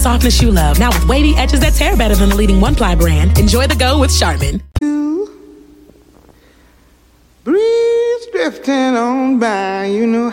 softness you love. Now with wavy edges that tear better than the leading one-ply brand. Enjoy the go with Charmin. Breeze drifting on by, you know